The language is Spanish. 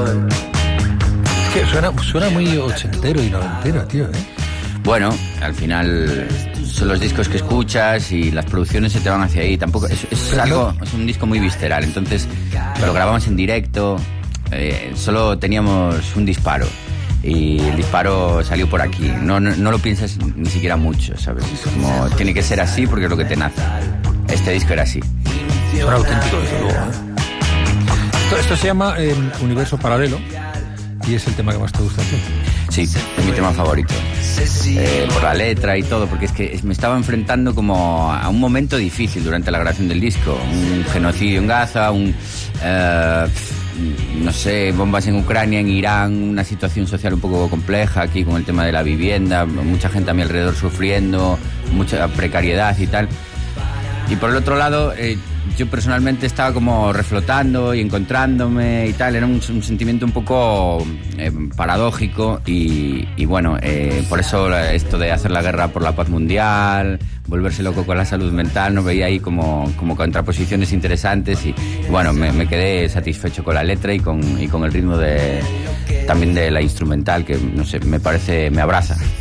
Es que suena muy ochentero y noventero, tío, ¿eh? Bueno, al final son los discos que escuchas y las producciones se te van hacia ahí. Tampoco es un disco muy visceral. Entonces lo grabamos en directo. Solo teníamos un disparo y el disparo salió por aquí. No lo piensas ni siquiera mucho, ¿sabes? Es como tiene que ser así porque es lo que te nace. Este disco era así. Suena auténtico, desde luego, ¿eh? Esto se llama Universo Paralelo y es el tema que más te gusta a ti. Sí, es mi tema favorito. Por la letra y todo, porque es que me estaba enfrentando como a un momento difícil durante la grabación del disco. Un genocidio en Gaza, no sé, bombas en Ucrania, en Irán, una situación social un poco compleja aquí con el tema de la vivienda, mucha gente a mi alrededor sufriendo, mucha precariedad y tal. Y por el otro lado, yo personalmente estaba como reflotando y encontrándome y tal. Era un sentimiento un poco paradójico y bueno, por eso esto de hacer la guerra por la paz mundial, volverse loco con la salud mental, no veía ahí como contraposiciones interesantes y bueno, me quedé satisfecho con la letra y con el ritmo también de la instrumental, que no sé, me abraza.